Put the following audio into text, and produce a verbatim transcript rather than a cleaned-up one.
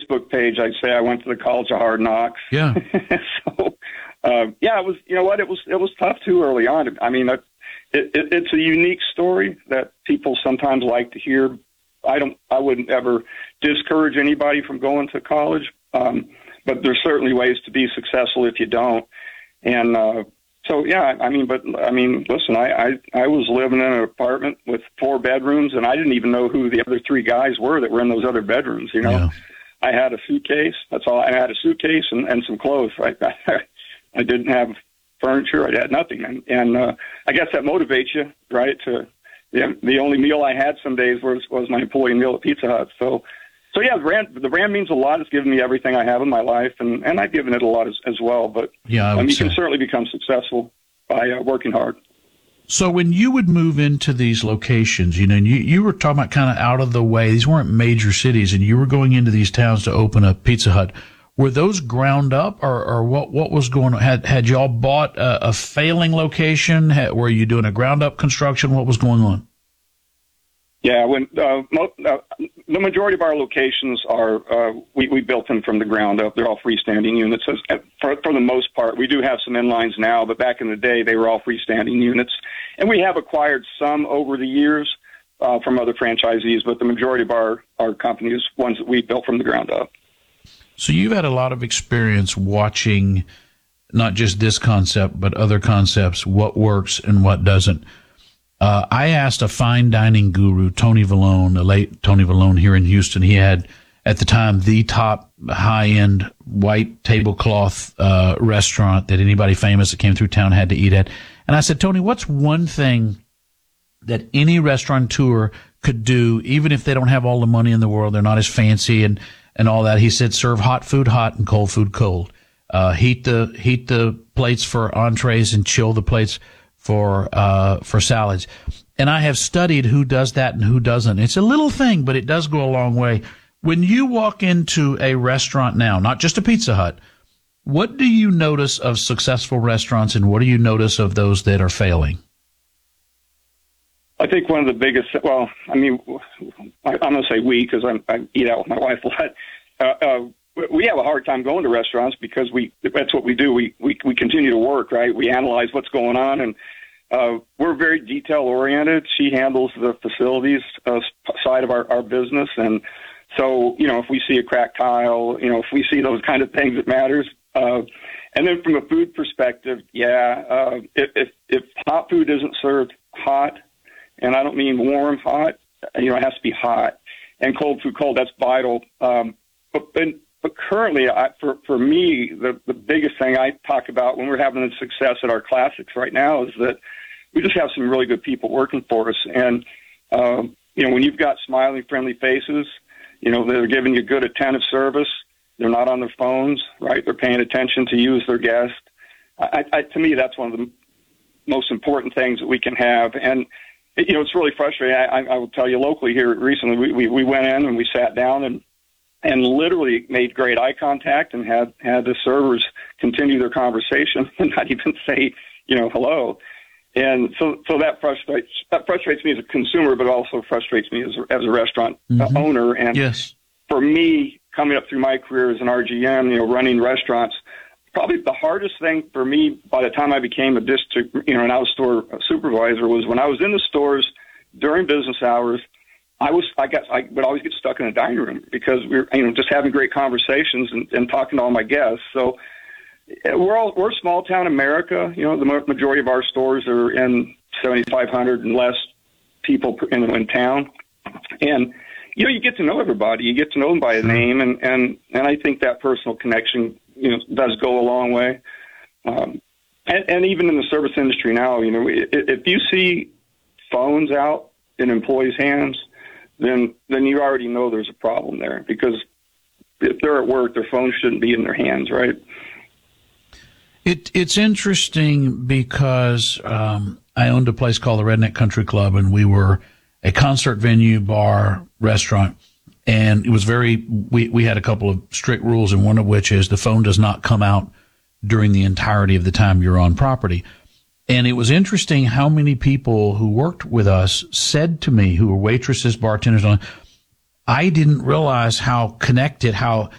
Facebook page, I'd say I went to the College of Hard Knocks. Yeah. so, uh, yeah, it was, you know what, it was, it was tough too early on. I mean, it, it, it's a unique story that people sometimes like to hear. I don't, I wouldn't ever discourage anybody from going to college. Um, but there's certainly ways to be successful if you don't. And, uh, so yeah, I mean, but I mean, listen, I, I, I was living in an apartment with four bedrooms, and I didn't even know who the other three guys were that were in those other bedrooms. You know, yeah. I had a suitcase. That's all. I had a suitcase and, and some clothes. Right. I didn't have furniture. I had nothing. And, and, uh, I guess that motivates you, right? To, yeah, the only meal I had some days was, was my employee meal at Pizza Hut. So, so yeah, the brand, the brand means a lot. It's given me everything I have in my life, and, and I've given it a lot as, as well. But yeah, I would um, you say. can certainly become successful by uh, working hard. So when you would move into these locations, you know, and you, you were talking about kind of out of the way. These weren't major cities, and you were going into these towns to open a Pizza Hut. Were those ground up, or, or what, what was going on? Had, had y'all bought a, a failing location? Had, were you doing a ground up construction? What was going on? Yeah, when uh, mo- uh, the majority of our locations are, uh, we, we built them from the ground up. They're all freestanding units. For, for the most part, we do have some inlines now, but back in the day, they were all freestanding units. And we have acquired some over the years uh, from other franchisees, but the majority of our, our company is ones that we built from the ground up. So you've had a lot of experience watching not just this concept, but other concepts, what works and what doesn't. Uh, I asked a fine dining guru, Tony Vallone, the late Tony Vallone here in Houston. He had, at the time, the top high-end white tablecloth uh, restaurant that anybody famous that came through town had to eat at. And I said, Tony, what's one thing that any restaurateur could do, even if they don't have all the money in the world, they're not as fancy and, and all that? He said, serve hot food hot and cold food cold. Uh, heat the, heat the plates for entrees and chill the plates for, uh, for salads. And I have studied who does that and who doesn't. It's a little thing, but it does go a long way. When you walk into a restaurant now, not just a Pizza Hut, what do you notice of successful restaurants and what do you notice of those that are failing? I think one of the biggest, well, I mean, I, I'm going to say we, because I eat out with my wife a lot. Uh, uh, we have a hard time going to restaurants because we, that's what we do. We, we, we continue to work, right? We analyze what's going on, and uh, we're very detail oriented. She handles the facilities uh, side of our, our business. And so, you know, if we see a cracked tile, you know, if we see those kind of things, it matters. Uh, and then from a food perspective, yeah, uh, if, if, if hot food isn't served hot, and I don't mean warm hot, you know, it has to be hot, and cold food cold, that's vital. Um, but, and, But currently, I, for for me, the, the biggest thing I talk about when we're having the success at our classics right now is that we just have some really good people working for us. And, um, you know, when you've got smiling, friendly faces, you know, they're giving you good, attentive service. They're not on their phones, right? They're paying attention to you as their guest. I, I, to me, that's one of the most important things that we can have. And, you know, it's really frustrating. I, I will tell you, locally here recently, we, we, we went in and we sat down and and literally made great eye contact and had, had the servers continue their conversation and not even say, you know, hello. And so, so that frustrates, that frustrates me as a consumer, but also frustrates me as a, as a restaurant mm-hmm. uh, owner. And yes. for me, coming up through my career as an R G M, you know, running restaurants, probably the hardest thing for me by the time I became a district, you know, an out-of-store supervisor was when I was in the stores during business hours. I was, I guess, I would always get stuck in the dining room because we were, you know, just having great conversations and, and talking to all my guests. So we're all, we're small town America. You know, the majority of our stores are in seventy-five hundred and less people in, in town. And, you know, you get to know everybody. You get to know them by a name. And, and, and I think that personal connection, you know, does go a long way. Um, and, and even in the service industry now, you know, if you see phones out in employees' hands, then then you already know there's a problem there, because if they're at work, their phone shouldn't be in their hands, right? It it's interesting because um, I owned a place called the Redneck Country Club, and we were a concert venue, bar, restaurant, and it was very. We we had a couple of strict rules, and one of which is the phone does not come out during the entirety of the time you're on property. And it was interesting how many people who worked with us said to me, who were waitresses, bartenders, I didn't realize how connected, how